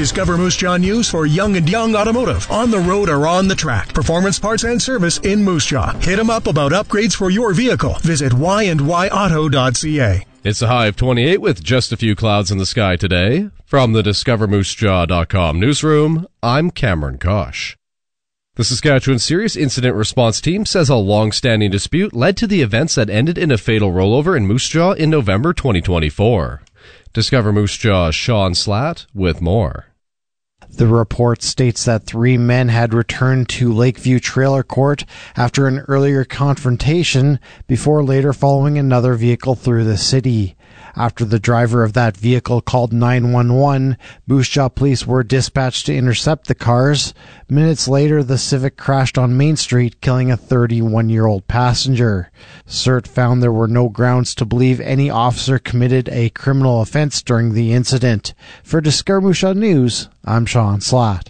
Discover Moose Jaw news for Young and Young Automotive. On the road or on the track. Performance parts and service in Moose Jaw. Hit them up about upgrades for your vehicle. Visit yandYauto.ca. It's a high of 28 with just a few clouds in the sky today. From the DiscoverMooseJaw.com newsroom, I'm Cameron Kosh. The Saskatchewan Serious Incident Response Team says a long-standing dispute led to the events that ended in a fatal rollover in Moose Jaw in November 2024. Discover Moose Jaw's Sean Slatt with more. The report states that 3 men had returned to Lakeview Trailer Court after an earlier confrontation before later following another vehicle through the city. After the driver of that vehicle called 911, Moose Jaw police were dispatched to intercept the cars. Minutes later, the Civic crashed on Main Street, killing a 31-year-old passenger. CERT found there were no grounds to believe any officer committed a criminal offense during the incident. For Discover Moose Jaw News, I'm Sean Slatt.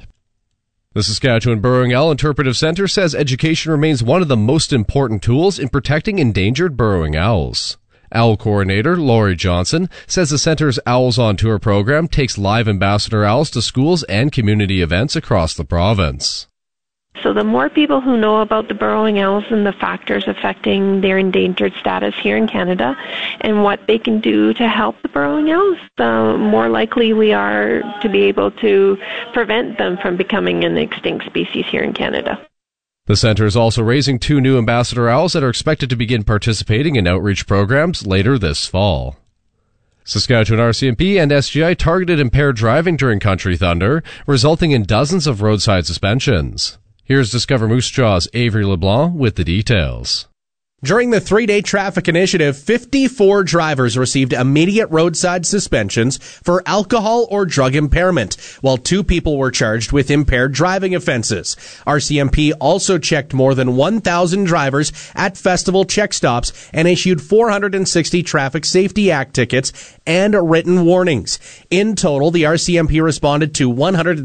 The Saskatchewan Burrowing Owl Interpretive Centre says education remains one of the most important tools in protecting endangered burrowing owls. Owl coordinator Laurie Johnson says the center's Owls on Tour program takes live ambassador owls to schools and community events across the province. So the more people who know about the burrowing owls and the factors affecting their endangered status here in Canada and what they can do to help the burrowing owls, the more likely we are to be able to prevent them from becoming an extinct species here in Canada. The center is also raising 2 new ambassador owls that are expected to begin participating in outreach programs later this fall. Saskatchewan RCMP and SGI targeted impaired driving during Country Thunder, resulting in dozens of roadside suspensions. Here's Discover Moose Jaw's Avery LeBlanc with the details. During the 3-day traffic initiative, 54 drivers received immediate roadside suspensions for alcohol or drug impairment, while 2 people were charged with impaired driving offenses. RCMP also checked more than 1,000 drivers at festival check stops and issued 460 Traffic Safety Act tickets and written warnings. In total, the RCMP responded to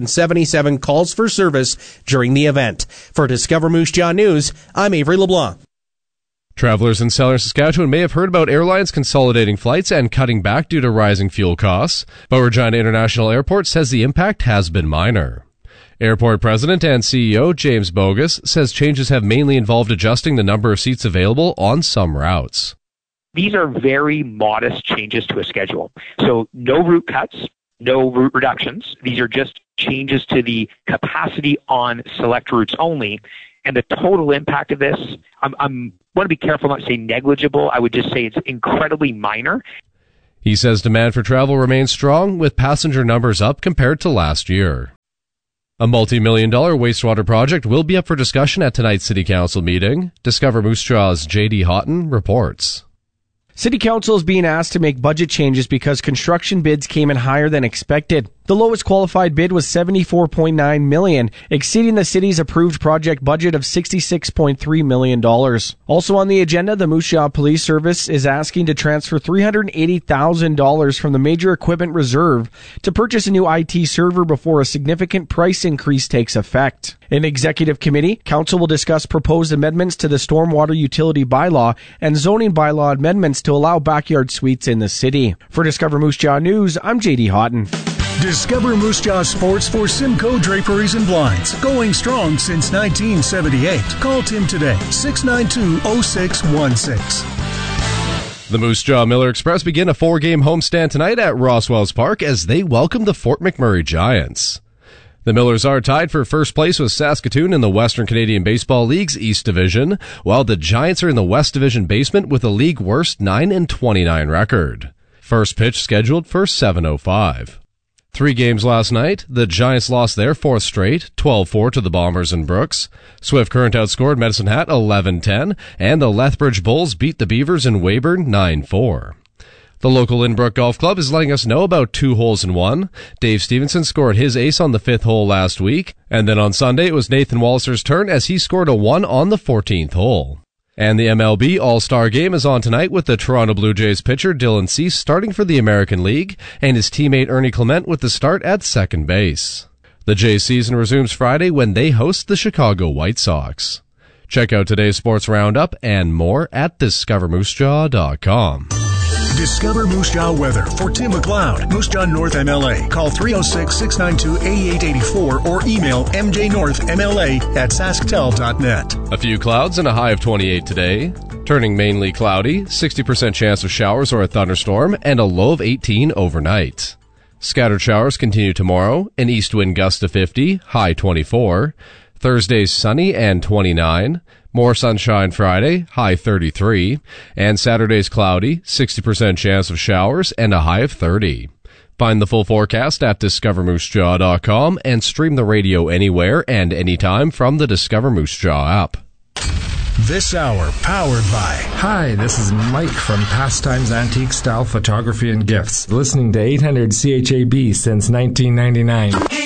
177 calls for service during the event. For Discover Moose Jaw News, I'm Avery LeBlanc. Travelers in southern Saskatchewan may have heard about airlines consolidating flights and cutting back due to rising fuel costs, but Regina International Airport says the impact has been minor. Airport President and CEO James Bogus says changes have mainly involved adjusting the number of seats available on some routes. These are very modest changes to a schedule. So no route cuts, no route reductions. These are just changes to the capacity on select routes only. And the total impact of this, I want to be careful not to say negligible. I would just say it's incredibly minor. He says demand for travel remains strong, with passenger numbers up compared to last year. A multi-million-dollar wastewater project will be up for discussion at tonight's City Council meeting. Discover Moose Jaw's J.D. Houghton reports. City Council is being asked to make budget changes because construction bids came in higher than expected. The lowest qualified bid was $74.9 million, exceeding the city's approved project budget of $66.3 million. Also on the agenda, the Moose Jaw Police Service is asking to transfer $380,000 from the Major Equipment Reserve to purchase a new IT server before a significant price increase takes effect. In Executive Committee, Council will discuss proposed amendments to the Stormwater Utility Bylaw and zoning bylaw amendments to allow backyard suites in the city. For Discover Moose Jaw News, I'm J.D. Houghton. Discover Moose Jaw Sports for Simcoe Draperies and Blinds. Going strong since 1978. Call Tim today, 692-0616. The Moose Jaw Miller Express begin a 4-game homestand tonight at Roswells Park as they welcome the Fort McMurray Giants. The Millers are tied for first place with Saskatoon in the Western Canadian Baseball League's East Division, while the Giants are in the West Division basement with a league worst 9-29 record. First pitch scheduled for 7:05. 3 games last night. The Giants lost their 4th straight, 12-4 to the Bombers in Brooks. Swift Current outscored Medicine Hat 11-10, and the Lethbridge Bulls beat the Beavers in Weyburn 9-4. The local Lynbrook Golf Club is letting us know about 2 holes in 1. Dave Stevenson scored his ace on the 5th hole last week, and then on Sunday it was Nathan Walliser's turn as he scored a 1 on the 14th hole. And the MLB All-Star Game is on tonight with the Toronto Blue Jays pitcher Dylan Cease starting for the American League and his teammate Ernie Clement with the start at second base. The Jays season resumes Friday when they host the Chicago White Sox. Check out today's sports roundup and more at DiscoverMooseJaw.com. Discover Moose Jaw weather for Tim McLeod, Moose Jaw North MLA. Call 306-692-8884 or email mjnorthmla@sasktel.net. A few clouds and a high of 28 today. Turning mainly cloudy, 60% chance of showers or a thunderstorm, and a low of 18 overnight. Scattered showers continue tomorrow, an east wind gust to 50, high 24. Thursday's sunny and 29. More sunshine Friday, high 33. And Saturday's cloudy, 60% chance of showers, and a high of 30. Find the full forecast at discovermoosejaw.com and stream the radio anywhere and anytime from the Discover Moose Jaw app. This hour powered by... Hi, this is Mike from Pastimes Antique Style Photography and Gifts, listening to 800 CHAB since 1999.